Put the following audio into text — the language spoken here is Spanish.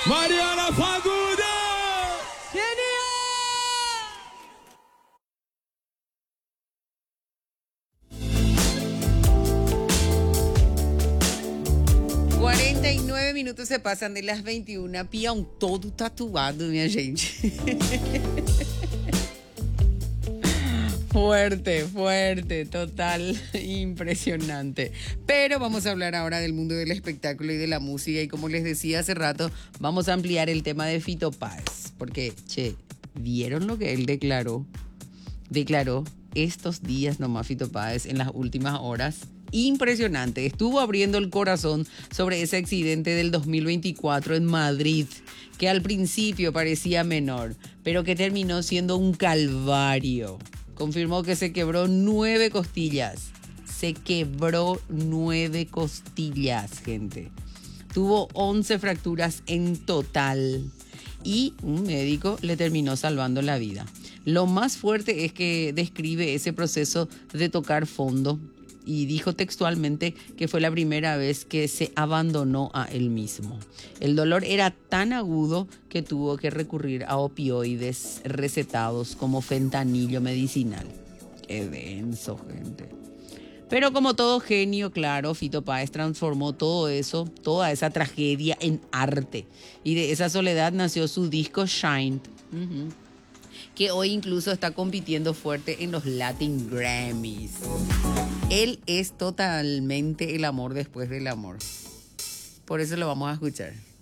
Mariana Fagundes. ¡Genial! 49 minutos se pasan de las 21. Pião todo tatuado, minha gente. Fuerte, fuerte, total, impresionante. Pero vamos a hablar ahora del mundo del espectáculo y de la música. Y como les decía hace rato, vamos a ampliar el tema de Fito Páez. Porque, ¿vieron lo que él declaró? Declaró estos días nomás Fito Páez en las últimas horas. Impresionante. Estuvo abriendo el corazón sobre ese accidente del 2024 en Madrid, que al principio parecía menor, pero que terminó siendo un calvario. Confirmó que se quebró 9 costillas. Se quebró 9 costillas, gente. Tuvo 11 fracturas en total. Y un médico le terminó salvando la vida. Lo más fuerte es que describe ese proceso de tocar fondo. Y dijo textualmente que fue la primera vez que se abandonó a él mismo. El dolor era tan agudo que tuvo que recurrir a opioides recetados como fentanilo medicinal. Qué denso, gente. Pero como todo genio, claro, Fito Páez transformó todo eso, toda esa tragedia en arte. Y de esa soledad nació su disco Shine. Que hoy incluso está compitiendo fuerte en los Latin Grammys. Él es totalmente el amor después del amor. Por eso lo vamos a escuchar.